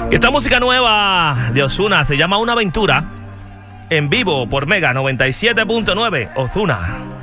Esta música nueva de Ozuna se llama Una Aventura, en vivo por Mega 97.9. Ozuna.